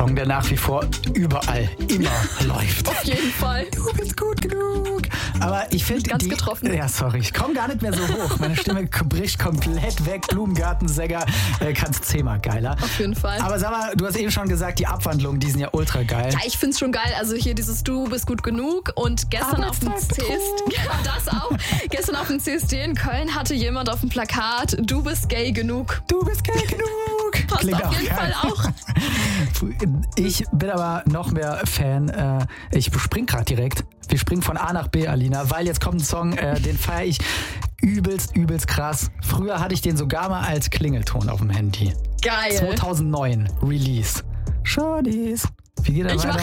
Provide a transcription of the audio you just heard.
Song, der nach wie vor überall immer läuft. Auf jeden Fall. Du bist gut genug. Aber ich finde ganz getroffen. Ja, sorry, ich komme gar nicht mehr so hoch. Meine Stimme bricht komplett weg. Blumengartensänger, kannst 10-mal geiler. Auf jeden Fall. Aber sag mal, du hast eben schon gesagt, die Abwandlungen, die sind ja ultra geil. Ja, ich find's schon geil. Also hier dieses Du bist gut genug und gestern auf dem CSD, das auch. Gestern auf dem CSD in Köln hatte jemand auf dem Plakat, du bist gay genug. Du bist gay genug. Passt Klingt auf jeden geil. Fall auch. Ich bin aber noch mehr Fan. Ich spring gerade direkt. Wir springen von A nach B, Alina, weil jetzt kommt ein Song, den feiere ich übelst krass. Früher hatte ich den sogar mal als Klingelton auf dem Handy. Geil. 2009 Release. Shorties. Wie geht er weiter?